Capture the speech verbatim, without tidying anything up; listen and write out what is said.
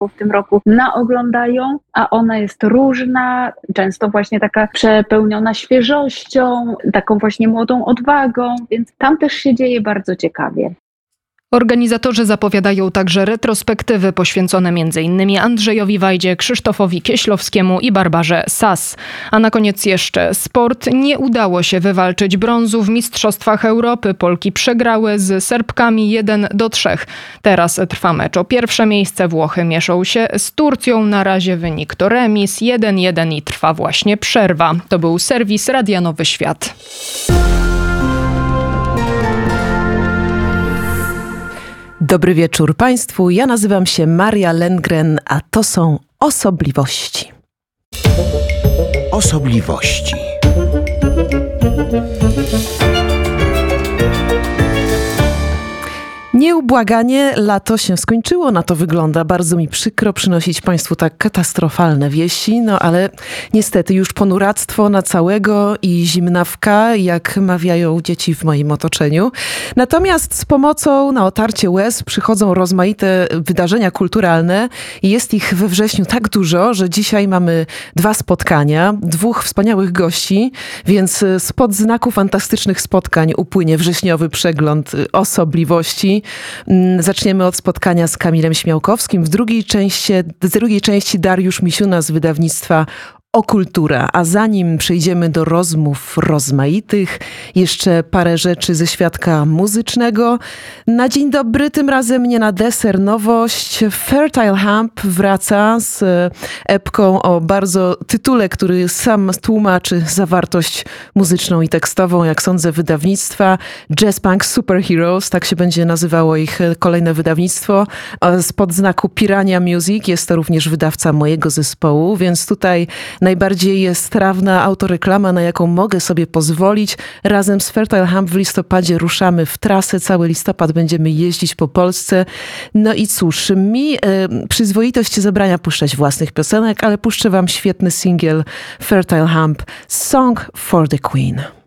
w tym roku naoglądają, a ona jest różna, często właśnie taka przepełniona świeżością, taką właśnie młodą odwagą, więc tam też się dzieje bardzo ciekawie. Organizatorzy zapowiadają także retrospektywy poświęcone m.in. Andrzejowi Wajdzie, Krzysztofowi Kieślowskiemu i Barbarze Sass. A na koniec jeszcze sport. Nie udało się wywalczyć brązu w Mistrzostwach Europy. Polki przegrały z Serbkami jeden do trzech. Teraz trwa mecz o pierwsze miejsce. Włochy mieszą się z Turcją. Na razie wynik to remis jeden jeden i trwa właśnie przerwa. To był serwis Radia Nowy Świat. Dobry wieczór Państwu, ja nazywam się Maria Lengren, a to są Osobliwości. Osobliwości. Nieubłaganie lato się skończyło, na to wygląda. Bardzo mi przykro przynosić Państwu tak katastrofalne wieści, no ale niestety już ponuractwo na całego i zimnawka, jak mawiają dzieci w moim otoczeniu. Natomiast z pomocą na otarcie łez przychodzą rozmaite wydarzenia kulturalne i jest ich we wrześniu tak dużo, że dzisiaj mamy dwa spotkania, dwóch wspaniałych gości, więc spod znaku fantastycznych spotkań upłynie wrześniowy przegląd Osobliwości. Zaczniemy od spotkania z Kamilem Śmiałkowskim. W drugiej części, w drugiej części Dariusz Misiuna z wydawnictwa O Kultura, a zanim przejdziemy do rozmów rozmaitych, jeszcze parę rzeczy ze świadka muzycznego. Na dzień dobry, tym razem nie na deser nowość. Fertile Hump wraca z epką o bardzo tytule, który sam tłumaczy zawartość muzyczną i tekstową, jak sądzę, wydawnictwa Jazz Punk Superheroes, tak się będzie nazywało ich kolejne wydawnictwo. Spod znaku Pirania Music jest to również wydawca mojego zespołu, więc tutaj najbardziej strawna autoreklama, na jaką mogę sobie pozwolić. Razem z Fertile Hump w listopadzie ruszamy w trasę. Cały listopad będziemy jeździć po Polsce. No i cóż, mi e, przyzwoitość zabrania puszczać własnych piosenek, ale puszczę wam świetny singiel Fertile Hump, Song for the Queen.